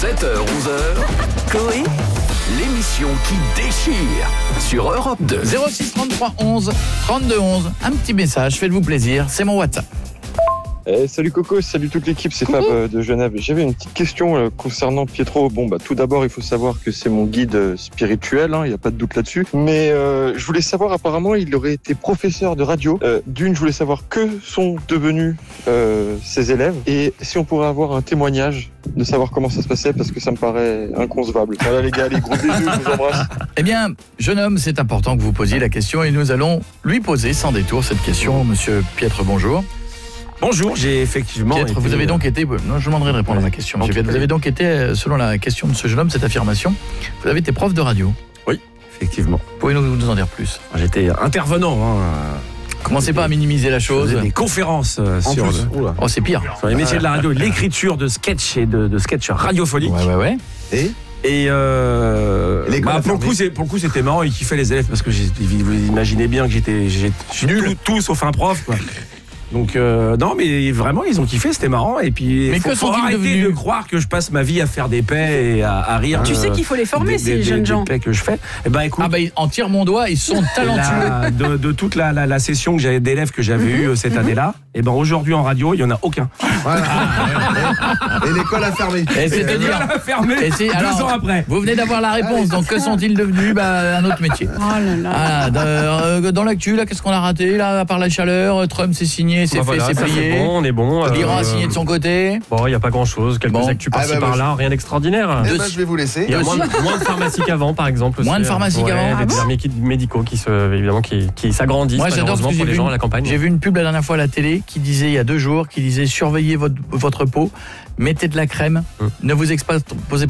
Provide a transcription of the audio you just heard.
7h-11h, Coé, l'émission qui déchire sur Europe 2. 06 33 11 32 11. Un petit message, faites-vous plaisir, c'est mon WhatsApp. Salut Coco, salut toute l'équipe, c'est Fab de Genève. J'avais une petite question concernant Pietro. Bon, tout d'abord, il faut savoir que c'est mon guide spirituel, il n'y a pas de doute là-dessus. Mais je voulais savoir, apparemment, il aurait été professeur de radio. D'une, je voulais savoir que sont devenus ses élèves et si on pourrait avoir un témoignage de savoir comment ça se passait parce que ça me paraît inconcevable. Voilà les gars, les gros bisous, je vous embrasse. Eh bien, jeune homme, c'est important que vous posiez la question et nous allons lui poser sans détour cette question. Monsieur Pietre, bonjour. Bonjour, j'ai effectivement Pietre, vous avez donc été... Non, je vous demanderai de répondre à ma question. Monsieur Pietre, vous avez donc été, selon la question de ce jeune homme, cette affirmation, vous avez été prof de radio. Oui, effectivement. Pouvez-nous en dire plus? J'étais intervenant. Commencez pas à minimiser la chose. Des conférences sur c'est pire. Sur les métiers de la radio, l'écriture de sketch et de sketch radiophonique. Ouais. Et pour le coup, c'était marrant. Il kiffait les élèves parce que vous imaginez bien que je suis nul, tout sauf un prof, quoi. Donc non, mais vraiment ils ont kiffé, c'était marrant. Et puis il faut arrêter de croire que je passe ma vie à faire des paix et à rire. Tu sais qu'il faut les former ces jeunes gens. Des paix que je fais. Écoute, en tire mon doigt, ils sont talentueux. De toute la session que j'avais d'élèves que j'avais eu cette année-là, et aujourd'hui en radio il y en a aucun. Voilà. Et l'école a fermé. Et c'est de dire. Elle a fermé. 2 ans après. Vous venez d'avoir la réponse. Donc que sont-ils devenus? Un autre métier. Oh là là. Dans l'actu là, qu'est-ce qu'on a raté là? À part la chaleur, Trump s'est signé. C'est fait, c'est plié. On est bon. L'Iran a signé de son côté. Bon, il n'y a pas grand-chose. Quelques actus par-ci par-là, rien d'extraordinaire. Je vais vous laisser. Il y a moins de pharmacies qu'avant, par exemple. Moins de pharmacies qu'avant. Des déserts médicaux qui s'agrandissent. Moi, j'adore ce que pour les gens à la campagne. J'ai vu une pub la dernière fois à la télé qui disait, il y a 2 jours, surveillez votre peau, mettez de la crème, ne vous exposez